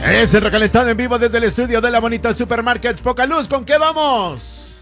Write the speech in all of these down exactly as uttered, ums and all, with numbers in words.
Es el recalentado en vivo desde el estudio de la bonita Supermarkets Poca Luz. ¿Con qué vamos?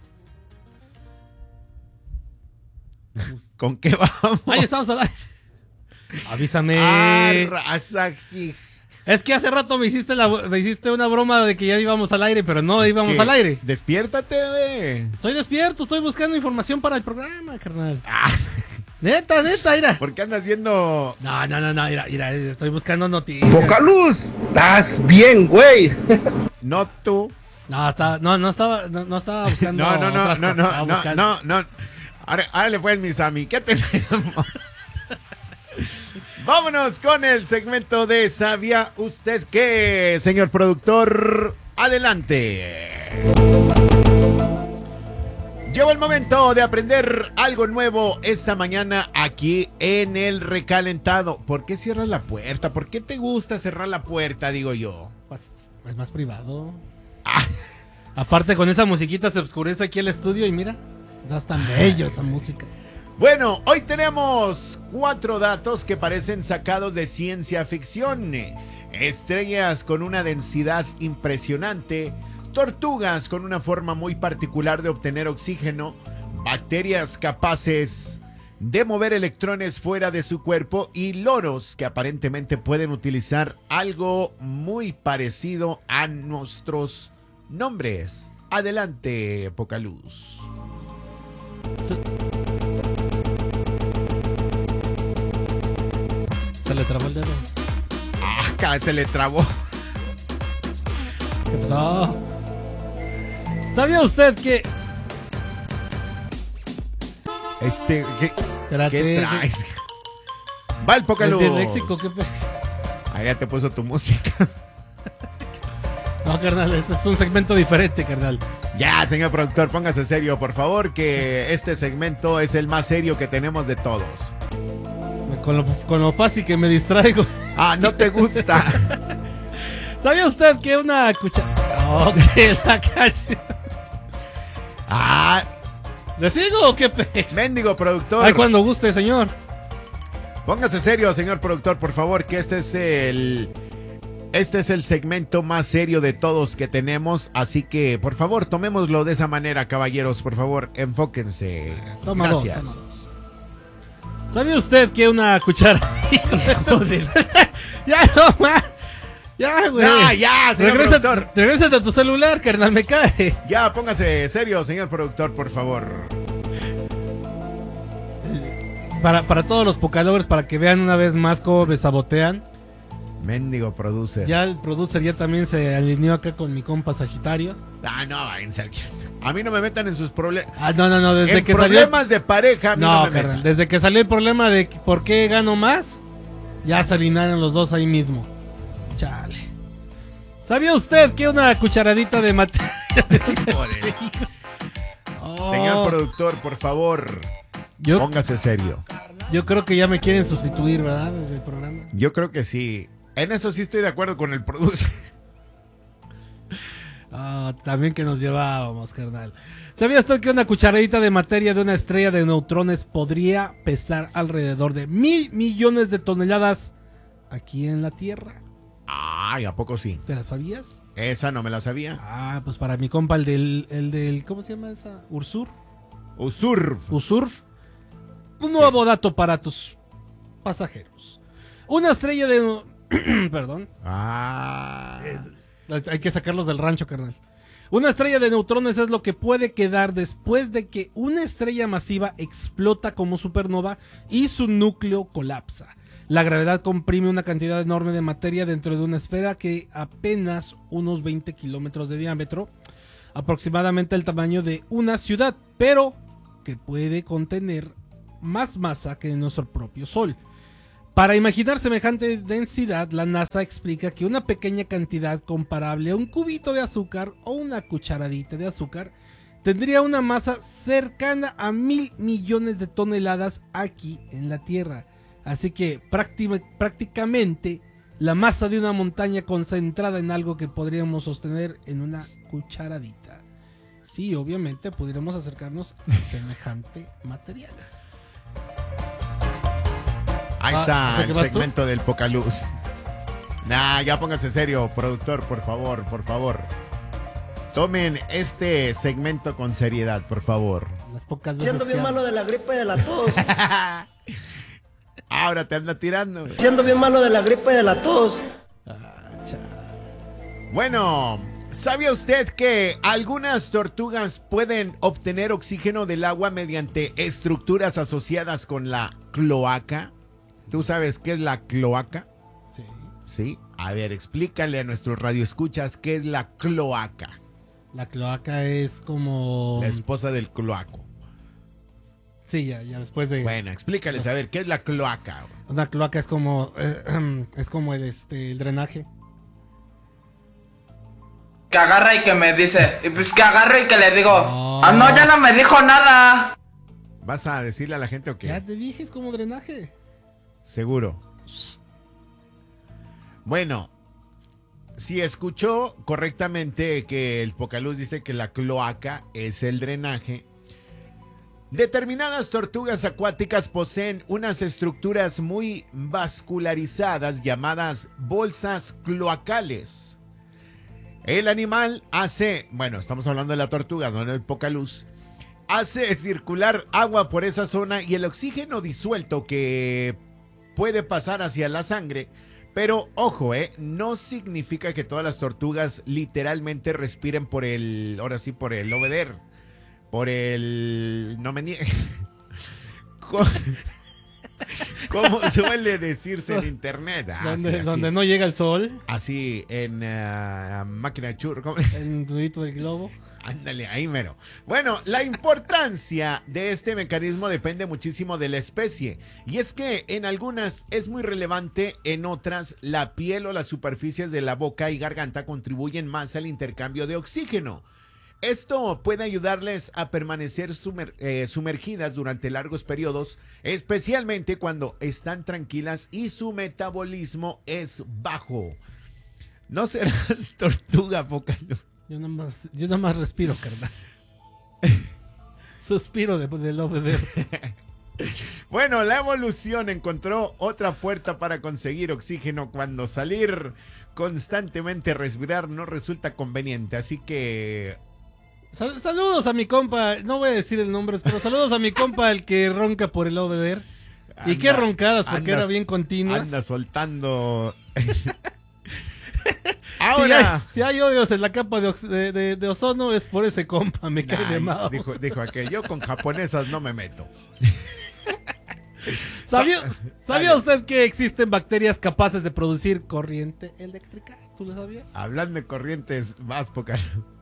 ¿Con qué vamos? Ahí estamos al aire. Avísame. Arrasa, hij- Es que hace rato me hiciste, la, me hiciste una broma de que ya íbamos al aire, pero no íbamos ¿Qué? al aire. Despiértate, güey. Estoy despierto, estoy buscando información para el programa, carnal. Ah, Neta, neta, mira. ¿por qué andas viendo? No, no, no, no, mira, mira, estoy buscando noticias. Poca luz, estás bien, güey. No tú. No, está, no, no estaba, no, no estaba buscando. No, no, no, otras no, cosas, no, estaba no, buscando- no, no. Ahora, ahora pues, mis Sammy, ¿qué tenemos? Vámonos con el segmento de ¿Sabía usted qué? Señor productor, adelante. Llegó el momento de aprender algo nuevo esta mañana aquí en el recalentado. ¿Por qué cierras la puerta? ¿Por qué te gusta cerrar la puerta, digo yo? Pues, es más privado. Ah. Aparte, con esa musiquita se oscurece aquí el estudio y mira, da tan bello esa música. Bueno, hoy tenemos cuatro datos que parecen sacados de ciencia ficción. Estrellas con una densidad impresionante, tortugas con una forma muy particular de obtener oxígeno, bacterias capaces de mover electrones fuera de su cuerpo y loros que aparentemente pueden utilizar algo muy parecido a nuestros nombres. Adelante, Poca Luz. Se, se le trabó el dedo. Ah, se le trabó. ¿Qué pasó? ¿Sabía usted que... Este, ¿qué, Espérate, ¿qué traes? Va el Poca ¿Es Luz. disléxico? ¿Qué pe- Ahí ya te puso tu música. No, carnal, este es un segmento diferente, carnal. Ya, señor productor, póngase serio, por favor, que este segmento es el más serio que tenemos de todos. Con lo, con lo fácil que me distraigo. Ah, ¿no te gusta? ¿Sabía usted que una cuchara... Oh, que la canción... Ah, ¿Le sigo o qué pez? mendigo productor. Ay, cuando guste, señor. Póngase serio, señor productor, por favor, que este es el... Este es el segmento más serio de todos que tenemos, así que, por favor, tomémoslo de esa manera, caballeros, por favor, enfóquense. Toma Gracias. dos, toma dos. ¿Sabía usted que una cuchara... Joder. Ya, no más. Ya, güey. Ya, ya, señor Regresa, productor. regrésate a tu celular, carnal, me cae. Ya, póngase serio, señor productor, por favor. Para, para todos los Pocalovers, para que vean una vez más cómo me sabotean. Mendigo producer. Ya el producer ya también se alineó acá con mi compa Sagitario. Ah, no, en serio. A mí no me metan en sus problemas. Ah, no, no, no, desde En que salió... problemas de pareja, a mí no, No, me carnal, metan. desde que salió el problema de que por qué gano más, ya se alinearon los dos ahí mismo. Chale. ¿Sabía usted que una cucharadita de materia... Joder. Oh, Señor productor, por favor, yo, póngase serio. yo creo que ya me quieren sustituir, ¿verdad? Desde el programa. Yo creo que sí. En eso sí estoy de acuerdo con el producer. Ah, también que nos llevábamos, carnal. ¿Sabía usted que una cucharadita de materia de una estrella de neutrones podría pesar alrededor de mil millones de toneladas aquí en la Tierra? Ay, ¿a poco sí? ¿Te la sabías? Esa no me la sabía. Ah, pues para mi compa, el del, el del ¿cómo se llama esa? Ursur. Usurf. Usurf. Un nuevo dato para tus pasajeros. Una estrella de... Perdón. Ah. Hay que sacarlos del rancho, carnal. Una estrella de neutrones es lo que puede quedar después de que una estrella masiva explota como supernova y su núcleo colapsa. La gravedad comprime una cantidad enorme de materia dentro de una esfera que apenas unos veinte kilómetros de diámetro, aproximadamente el tamaño de una ciudad, pero que puede contener más masa que nuestro propio Sol. Para imaginar semejante densidad, la NASA explica que una pequeña cantidad comparable a un cubito de azúcar o una cucharadita de azúcar tendría una masa cercana a mil millones de toneladas aquí en la Tierra. Así que prácti- prácticamente la masa de una montaña concentrada en algo que podríamos sostener en una cucharadita. Sí, obviamente podríamos acercarnos a semejante material. Ahí Ah, está ¿o sea que el vas tú? segmento del Poca Luz. Nah, ya póngase serio, productor, por favor, por favor. Tomen este segmento con seriedad, por favor. Las pocas veces Siendo bien que- malo de la gripe y de la tos. Ahora te anda tirando. Siendo bien malo de la gripe y de la tos. Ah, cha- Bueno, ¿sabía usted que algunas tortugas pueden obtener oxígeno del agua mediante estructuras asociadas con la cloaca? ¿Tú sabes qué es la cloaca? Sí. Sí. A ver, explícale a nuestros radioescuchas qué es la cloaca. La cloaca es como... La esposa del cloaco. Sí, ya, ya después de... Bueno, explícales a ver qué es la cloaca. Una cloaca es como... eh, es como el, este, el drenaje. Que agarra y que me dice, y pues que agarro y que le digo, No. ah no, ya no me dijo nada. ¿Vas a decirle a la gente o qué? Ya te dije, es como drenaje. Seguro. Bueno, si escuchó correctamente que el Pocaluz dice que la cloaca es el drenaje, determinadas tortugas acuáticas poseen unas estructuras muy vascularizadas llamadas bolsas cloacales. El animal hace, bueno, estamos hablando de la tortuga, no del Pocaluz, hace circular agua por esa zona y el oxígeno disuelto que puede pasar hacia la sangre. Pero ojo, eh, no significa que todas las tortugas literalmente respiren por el, ahora sí, por el obeder, por el, no me niegue, Co- como suele decirse en internet, así, donde, así, donde no llega el sol, así en uh, máquina de churro, ¿cómo? en nudito del globo. Ándale, ahí mero. Bueno, la importancia de este mecanismo depende muchísimo de la especie. Y es que en algunas es muy relevante, en otras la piel o las superficies de la boca y garganta contribuyen más al intercambio de oxígeno. Esto puede ayudarles a permanecer sumer- eh, sumergidas durante largos periodos, especialmente cuando están tranquilas y su metabolismo es bajo. No serás tortuga, Pocaluz. Yo nada más, yo nada más respiro, carnal. Suspiro de, del obeder. Bueno, la evolución encontró otra puerta para conseguir oxígeno cuando salir constantemente a respirar no resulta conveniente. Así que... Sal- saludos a mi compa, no voy a decir el nombre, pero saludos a mi compa, el que ronca por el obeder. Y anda- qué roncadas, porque anda- era bien continuas. Anda soltando... Si hay, Ahora... si hay hoyos en la capa de, ox- de- de- de ozono, es por ese compa, me cae de Ay, mouse. dijo, dijo aquel, yo con japonesas no me meto. ¿Sabía, Sa- ¿sabía Dale. usted que existen bacterias capaces de producir corriente eléctrica? ¿Tú lo sabías? Hablando de corrientes, más poca.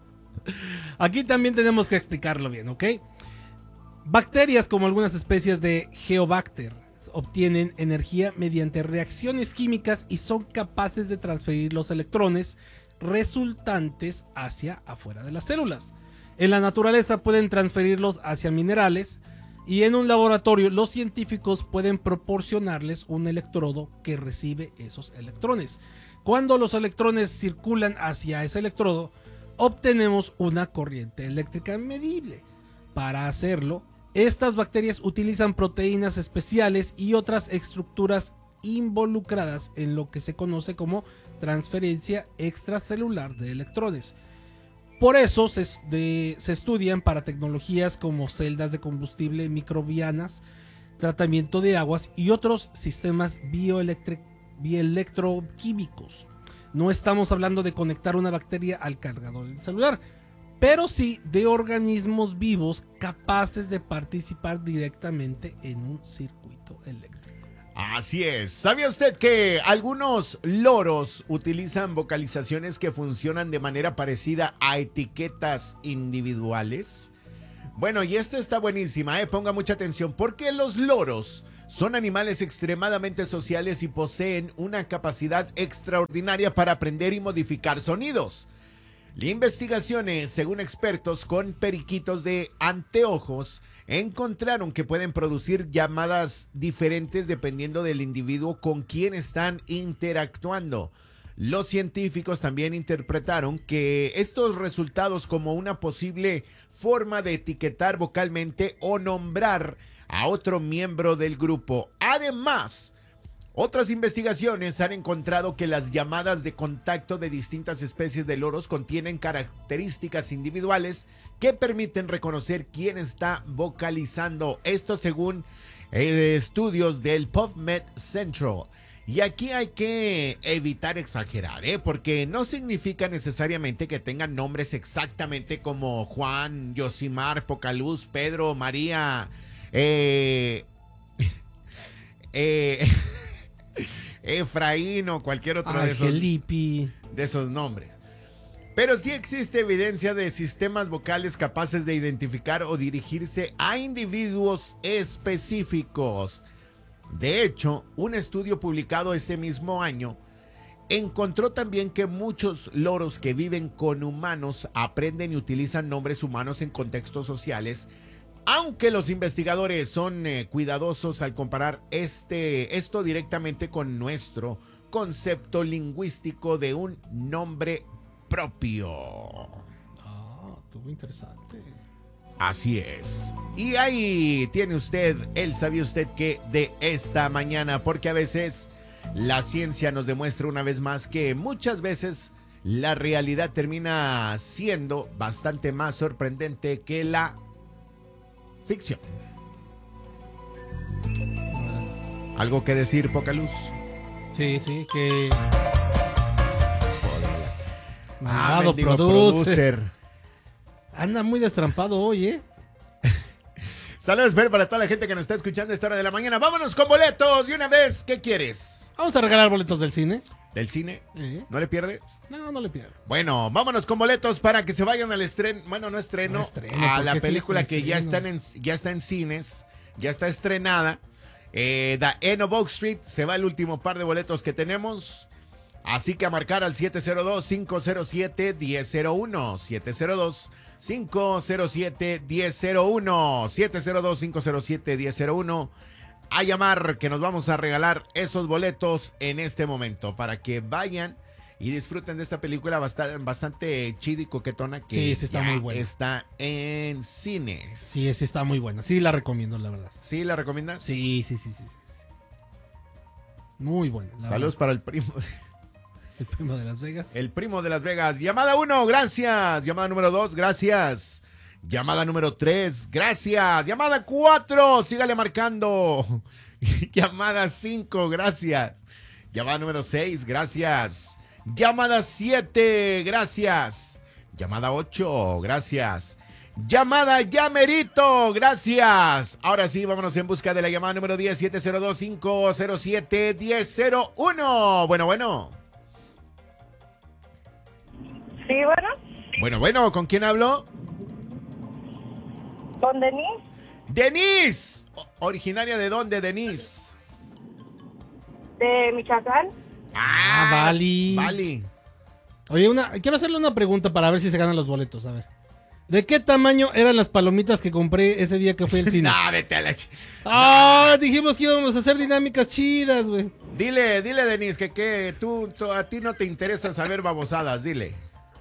Aquí también tenemos que explicarlo bien, ¿ok? Bacterias como algunas especies de Geobacter obtienen energía mediante reacciones químicas y son capaces de transferir los electrones resultantes hacia afuera de las células. En la naturaleza pueden transferirlos hacia minerales y en un laboratorio los científicos pueden proporcionarles un electrodo que recibe esos electrones. Cuando los electrones circulan hacia ese electrodo, obtenemos una corriente eléctrica medible. Para hacerlo, estas bacterias utilizan proteínas especiales y otras estructuras involucradas en lo que se conoce como transferencia extracelular de electrones. Por eso se, de, se estudian para tecnologías como celdas de combustible microbianas, tratamiento de aguas y otros sistemas bioelectri- bioelectroquímicos. No estamos hablando de conectar una bacteria al cargador del celular, pero sí de organismos vivos capaces de participar directamente en un circuito eléctrico. Así es. ¿Sabía usted que algunos loros utilizan vocalizaciones que funcionan de manera parecida a etiquetas individuales? Bueno, y esta está buenísima, ¿eh? Ponga mucha atención, porque los loros son animales extremadamente sociales y poseen una capacidad extraordinaria para aprender y modificar sonidos. Las investigaciones, según expertos con periquitos de anteojos, encontraron que pueden producir llamadas diferentes dependiendo del individuo con quien están interactuando. Los científicos también interpretaron que estos resultados como una posible forma de etiquetar vocalmente o nombrar a otro miembro del grupo. Además, Otras investigaciones han encontrado que las llamadas de contacto de distintas especies de loros contienen características individuales que permiten reconocer quién está vocalizando. Esto según eh, estudios del PubMed Central. Y aquí hay que evitar exagerar, ¿eh? Porque no significa necesariamente que tengan nombres exactamente como Juan, Yosimar, Pocaluz, Pedro, María, eh, eh, Efraín o cualquier otro de esos, Angelipi. de esos nombres. Pero sí existe evidencia de sistemas vocales capaces de identificar o dirigirse a individuos específicos. De hecho, un estudio publicado ese mismo año encontró también que muchos loros que viven con humanos aprenden y utilizan nombres humanos en contextos sociales, aunque los investigadores son eh, cuidadosos al comparar este, esto directamente con nuestro concepto lingüístico de un nombre propio. Ah, estuvo interesante. Así es. Y ahí tiene usted el ¿sabía usted qué? De esta mañana, porque a veces la ciencia nos demuestra una vez más que muchas veces la realidad termina siendo bastante más sorprendente que la ficción. ¿Algo que decir, Pocaluz? Sí, sí, que... Ah, Malvado mendigo producer. producer. Anda muy destrampado hoy, ¿eh? Saludos, Fer, para toda la gente que nos está escuchando a esta hora de la mañana. Vámonos con boletos de una vez. ¿Qué quieres? Vamos a regalar boletos del cine. ¿Del cine? ¿Eh? ¿No le pierdes? No, no le pierdo. Bueno, vámonos con boletos para que se vayan al estreno, bueno, no estreno, No estreno, a ¿por la qué sí película es un que ya está, estreno? en, ya está en cines, ya está estrenada. Eh, The End of Oak Street, se va el último par de boletos que tenemos. Así que a marcar al siete cero dos, cinco cero siete, uno cero cero uno, siete cero dos, cinco cero siete, uno cero cero uno, siete cero dos, cinco cero siete, uno cero cero uno. A llamar, que nos vamos a regalar esos boletos en este momento para que vayan y disfruten de esta película bastante, bastante chida y coquetona que Sí, sí está ya muy buena. está en cines. Sí, sí está muy buena. Sí, la recomiendo, la verdad. ¿Sí la recomiendas? Sí, sí, sí, sí. sí, sí. Muy buena. la Saludos verdad. para el primo. El primo de Las Vegas. El primo de Las Vegas. Llamada uno, gracias. Llamada número dos, gracias. Llamada número tres, gracias. Llamada cuatro, sígale marcando. Llamada cinco, gracias. Llamada número seis, gracias. Llamada siete, gracias. Llamada ocho, gracias. Llamada Llamerito, gracias. Ahora sí, vámonos en busca de la llamada número diez, siete cero dos, cinco cero siete, uno cero uno. Bueno, bueno. Sí, bueno, Bueno, bueno, ¿con quién hablo? con Denise, Denise. O- ¿Originaria de dónde, Denise? de Michoacán. Ah, Vali. Vali. Oye, una, quiero hacerle una pregunta para ver si se ganan los boletos. A ver. ¿De qué tamaño eran las palomitas que compré ese día que fui al cine? No, vete a la ch- Ah, dijimos que íbamos a hacer dinámicas chidas, güey. Dile, dile, Denise, que, que tú, tú- a ti no te interesa saber babosadas, dile.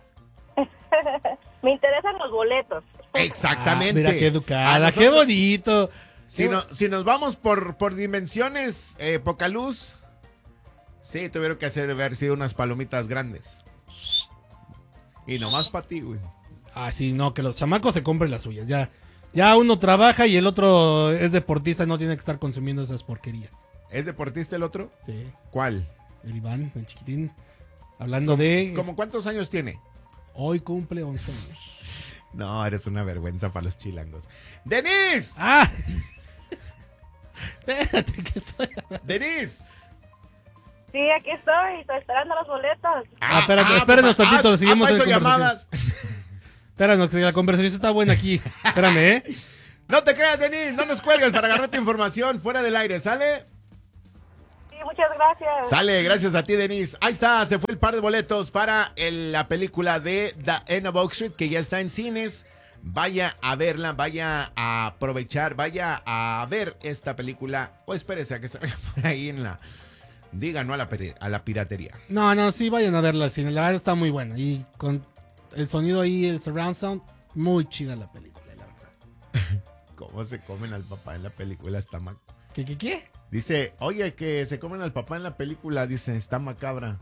Me interesan los boletos. Exactamente. Ah, mira qué A educada, nosotros, qué bonito. Si, no- si nos vamos por, por dimensiones, eh, poca luz, sí, tuvieron que hacer haber sido unas palomitas grandes. Y nomás para ti, güey. Ah, sí, no, que los chamacos se compren las suyas. Ya, ya uno trabaja y el otro es deportista y no tiene que estar consumiendo esas porquerías. ¿Es deportista el otro? Sí, ¿Cuál? el Iván, el chiquitín. Hablando de... ¿Cómo cuántos años tiene? Hoy cumple once años. No, eres una vergüenza para los chilangos. ¡Denise! ¡Ah! Espérate, que estoy... ¡Denise! Sí, aquí estoy, estoy esperando los boletos. Ah, espérate, espérenos papá, tantito, ah, seguimos ah, en para eso conversación. llamadas. Espéranos, que la conversación está buena aquí. Espérame, ¿eh? No te creas, Denise, no nos cuelgues para agarrar tu información fuera del aire, ¿sale? Sí, muchas gracias. Sale, gracias a ti, Denise. Ahí está, se fue el par de boletos para el- la película de The End of Oak Street, que ya está en cines. Vaya a verla, vaya a aprovechar, vaya a ver esta película. O espérese a que se vaya por ahí en la... Diga no a la, peri- a la piratería. No, no, sí, vayan a verla al cine. La verdad está muy buena. Y con el sonido ahí, el surround sound, muy chida la película, la verdad. ¿Cómo se comen al papá en la película? Está mal. ¿Qué, qué, qué? Dice, oye, que se comen al papá en la película. Dice, está macabra.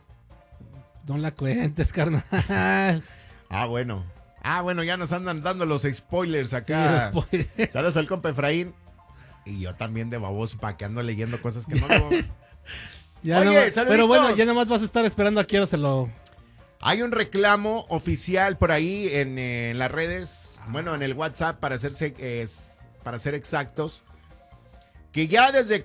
No la cuentes, carnal. Ah, bueno. Ah, bueno, ya nos andan dando los spoilers acá. Sí, spoiler. Saludos al compa Efraín. Y yo también de baboso, para que ando leyendo cosas que no debo. Ya Oye, no- saluditos. pero bueno, ya nomás vas a estar esperando a qué hora se lo... Hay un reclamo oficial por ahí en, eh, en las redes, bueno, en el WhatsApp, para hacerse, es, para ser exactos, que ya desde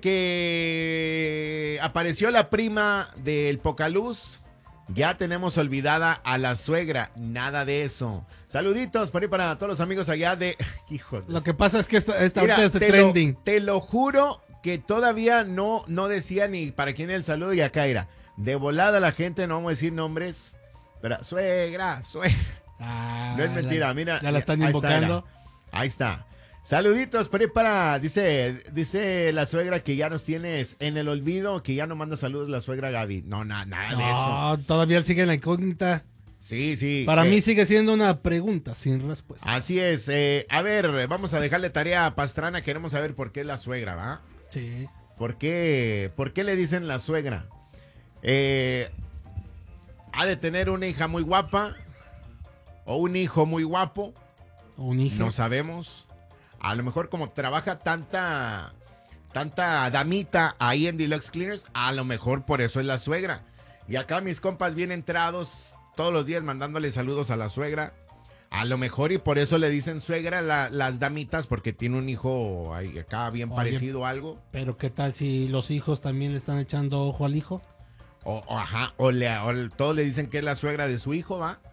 que apareció la prima del Pocaluz, ya tenemos olvidada a la suegra. Nada de eso. Saluditos por ahí para todos los amigos allá de... Hijo de... Lo que pasa es que esta, esta Mira, ahorita es te, trending. lo, te lo juro que todavía no, no decía ni para quién el saludo y acá era. De volada la gente, no vamos a decir nombres, pero suegra, suegra. Ah, No es mentira, la- mira. Ya la están ahí está, invocando. era. Ahí está. Saluditos por ahí para, dice, dice la suegra que ya nos tienes en el olvido, que ya no manda saludos la suegra Gaby. No, na- nada de eso. No, todavía sigue en la incógnita. Sí, sí. Para eh, mí sigue siendo una pregunta sin respuesta. Así es. eh, a ver, vamos a dejarle tarea a Pastrana. Queremos saber por qué la suegra, ¿va? Sí. ¿Por qué, por qué le dicen la suegra? Eh, ¿Ha de tener una hija muy guapa? ¿O un hijo muy guapo? Un hijo. No sabemos. A lo mejor como trabaja tanta, tanta damita ahí en Deluxe Cleaners, a lo mejor por eso es la suegra. Y acá mis compas bien entrados, todos los días mandándole saludos a la suegra. A lo mejor y por eso le dicen suegra la- las damitas, porque tiene un hijo ahí acá bien Oye. parecido a algo. Pero qué tal si los hijos también le están echando ojo al hijo. O, o ajá, o, le, o le- todos le dicen que es la suegra de su hijo, ¿va?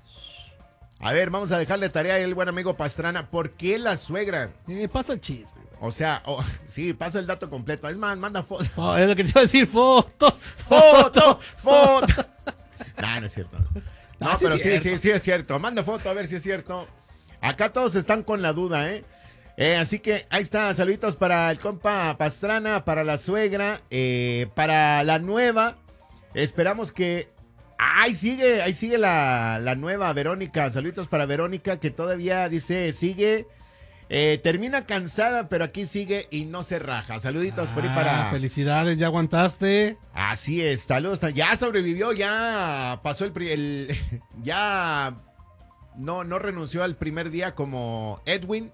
A ver, vamos a dejarle tarea al buen amigo Pastrana. ¿Por qué la suegra? Eh, pasa el chisme. güey. O sea, o- sí, pasa el dato completo. Es más, manda foto. Oh, es lo que te iba a decir, foto. ¡Foto! ¡Foto! No, no es cierto. No, Ah, sí pero es sí, cierto. sí, sí es cierto. Manda foto a ver si es cierto. Acá todos están con la duda, ¿eh? Eh, así que ahí está, saluditos para el compa Pastrana, para la suegra, eh, para la nueva. Esperamos que... Ahí sigue, ahí sigue la, la nueva Verónica. Saluditos para Verónica, que todavía dice, sigue, eh, termina cansada, pero aquí sigue y no se raja. Saluditos por ahí Ah, para... felicidades, ya aguantaste. Así es, saludos. Ya sobrevivió, ya pasó el, pri- el ya no, no renunció al primer día como Edwin,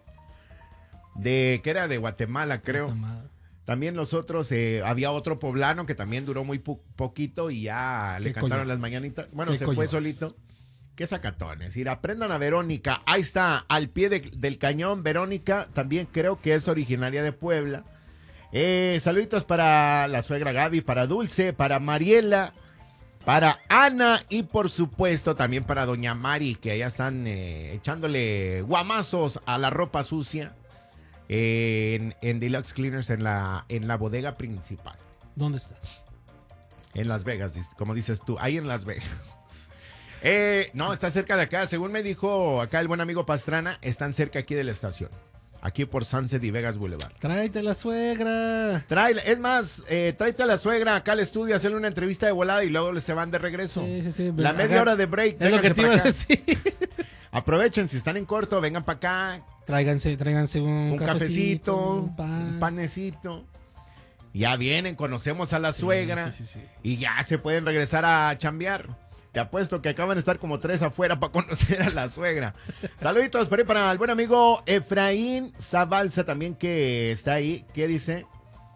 de que era de Guatemala, creo. Puta madre. También los otros, eh, había otro poblano que también duró muy po- poquito y ya le Qué cantaron coyotes. las mañanitas. Bueno, Qué se fue coyotes. solito. Qué sacatones. Ir, aprendan a Verónica. Ahí está, al pie de- del cañón. Verónica también creo que es originaria de Puebla. Eh, saluditos para la suegra Gaby, para Dulce, para Mariela, para Ana y por supuesto también para Doña Mari, que allá están eh, echándole guamazos a la ropa sucia eh, en, en Deluxe Cleaners en la, en la bodega principal. ¿Dónde está? En Las Vegas, dis- como dices tú, ahí en Las Vegas. Eh, no, está cerca de acá. Según me dijo acá el buen amigo Pastrana, están cerca aquí de la estación. Aquí por Sunset y Vegas Boulevard. Tráete la suegra. Trae, es más, eh, tráete a la suegra acá al estudio a hacerle una entrevista de volada y luego se van de regreso. Sí, sí, sí. La Ajá. media hora de break, Es lo que vénganse te iba para a acá. decir. Aprovechen, si están en corto, vengan para acá. Tráiganse, tráiganse un, Un cafecito, un pan. un panecito. Ya vienen, conocemos a la suegra Sí, sí, sí. y ya se pueden regresar a chambear. Te apuesto que acaban de estar como tres afuera para conocer a la suegra. Saluditos por ahí para el buen amigo Efraín Zabalza también que está ahí. ¿Qué dice?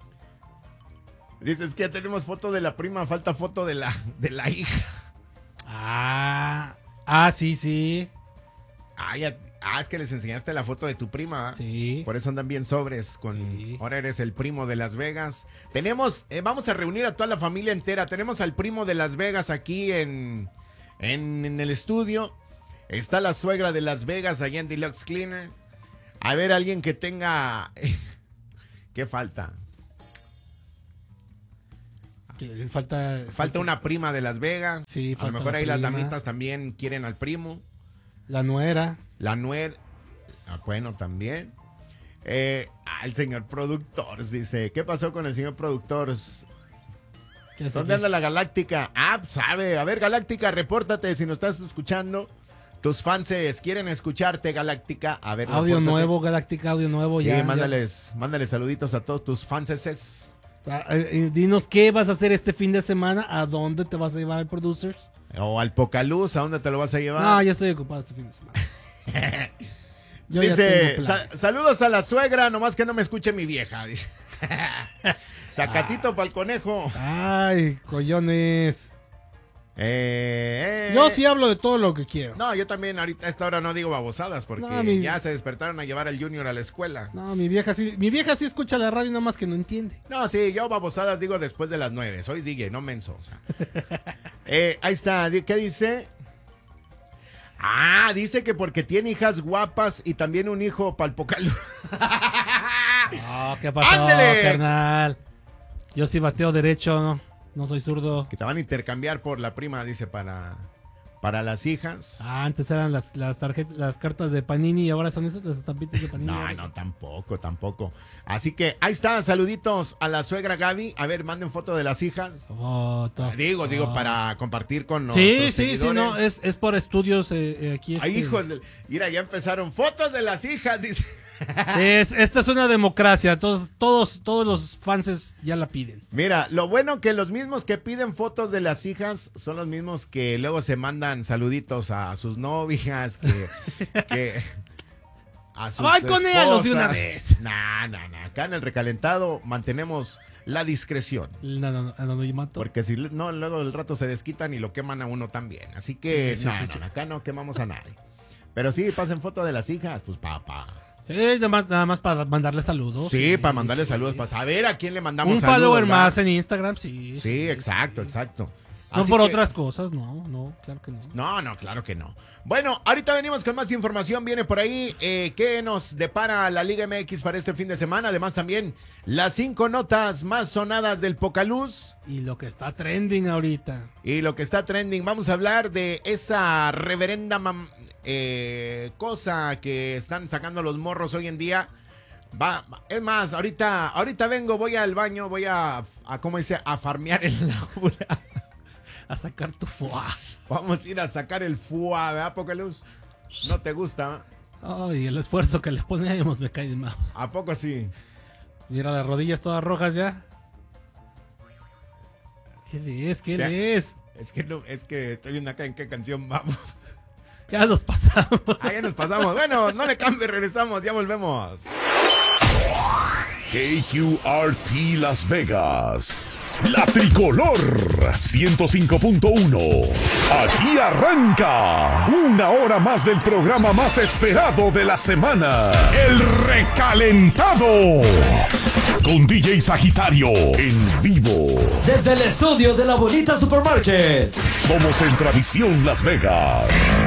Dices que ya tenemos foto de la prima, falta foto de la, de la hija. Ah, ah, sí, sí. Ah, ya- ah, es que les enseñaste la foto de tu prima. ¿ah? Sí. Por eso andan bien sobres con... Sí. Ahora eres el primo de Las Vegas. Tenemos, eh, vamos a reunir a toda la familia entera. Tenemos al primo de Las Vegas aquí en, en, en el estudio. Está la suegra de Las Vegas allá en Deluxe Cleaner. A ver, alguien que tenga... ¿Qué falta? Que falta, Falta una prima de Las Vegas. Sí, a falta lo mejor la ahí las prima. damitas también quieren al primo. La nuera. La nuera. Ah, bueno, también. Eh, ah, el señor productor dice, ¿qué pasó con el señor productor? ¿Qué hace ¿Dónde aquí? anda la Galáctica? Ah, pues, sabe. A ver, Galáctica, repórtate si nos estás escuchando. Tus fans quieren escucharte, Galáctica. A ver, Audio repórtate. nuevo, Galáctica, audio nuevo. Sí, ya, ya. mándales, mándales saluditos a todos tus fanses. Ah, eh, Dinos qué vas a hacer este fin de semana, a dónde te vas a llevar al Producers. O al Pocaluz, ¿a dónde te lo vas a llevar? No, ya estoy ocupado este fin de semana. Yo ya Dice, tengo "Sa- planes. saludos a la suegra, nomás que no me escuche mi vieja. Dice. Sacatito para el conejo. Ay, collones. Eh, eh. Yo sí hablo de todo lo que quiero. No, yo también ahorita a esta hora no digo babosadas porque No, mi- ya se despertaron a llevar al Junior a la escuela. No, mi vieja sí, mi vieja sí escucha la radio, nada más que no entiende. No, sí, yo babosadas digo después de las nueve. Soy D J, no menso. O sea. eh, ahí está. Di- ¿Qué dice? Ah, dice que porque tiene hijas guapas y también un hijo palpocalo. Oh, ¿qué pasó, ¡Ándele! carnal? Yo sí bateo derecho, no, no soy zurdo. Que te van a intercambiar por la prima, dice, para, para las hijas. Ah, antes eran las, las tarjetas, las cartas de Panini y ahora son esas las estampitas de Panini. No, no, tampoco, tampoco. Así que ahí está, saluditos a la suegra Gaby. A ver, manden foto de las hijas. Oh, to- Digo, digo, oh. para compartir con Sí, nuestros sí, sí, seguidores. no, es, es por estudios eh, eh, aquí. Hay este- hijos. del- Mira, ya empezaron fotos de las hijas, dice. Sí, es, esta es una democracia, todos, todos, todos los fans ya la piden. Mira, lo bueno que los mismos que piden fotos de las hijas son los mismos que luego se mandan saluditos a sus novias, que, que a sus ¡Ay, conéalos de una esposas. vez! Nah, nah, nah. Acá en el recalentado mantenemos la discreción. No, no, no, anonimato. Porque si no, luego del rato se desquitan y lo queman a uno también. Así que, Sí, sí, no, sí, no, sí. acá no quemamos a nadie. Pero sí, pasen foto de las hijas, pues papá. Sí, nada más, nada más para mandarle saludos. Sí, para mandarle sí. saludos, para saber a quién le mandamos Un saludos. follower ¿va? más en Instagram, sí. Sí, exacto, exacto. No Así por que- otras cosas, no, no, claro que no. No, no, claro que no. Bueno, ahorita venimos con más información. Viene por ahí eh, qué nos depara la Liga M X para este fin de semana. Además, también las cinco notas más sonadas del Pocaluz Y lo que está trending ahorita. y lo que está trending. Vamos a hablar de esa reverenda mam- eh, cosa que están sacando los morros hoy en día. Va, es más, ahorita, ahorita vengo, voy al baño, voy a, a ¿cómo dice? A farmear en la jura. A sacar tu foie. Vamos a ir a sacar el fuá, ¿verdad, Pocaluz? ¿No te gusta? Ay, el esfuerzo que le ponemos me cae en mouse. ¿A poco sí? Mira las rodillas todas rojas ya. ¿Qué lees? ¿Qué Ya. lees? Es que no, es que estoy viendo acá en qué canción vamos. Ya los pasamos. Ah, ya nos pasamos. Bueno, no le cambie, regresamos, ya volvemos. K Q R T Las Vegas. La Tricolor ciento cinco punto uno. Aquí arranca una hora más del programa más esperado de la semana. El Recalentado. Con D J Sagitario en vivo. Desde el estudio de la bonita Supermarket. Somos Centravisión Las Vegas.